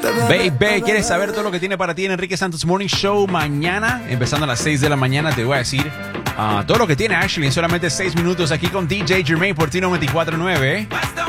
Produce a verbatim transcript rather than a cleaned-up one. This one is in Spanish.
Baby, ¿quieres saber todo lo que tiene para ti en Enrique Santos Morning Show mañana? Empezando a las seis de la mañana te voy a decir uh, todo lo que tiene Ashley en solamente seis minutos aquí con D J Jermaine por T noventa y cuatro punto nueve.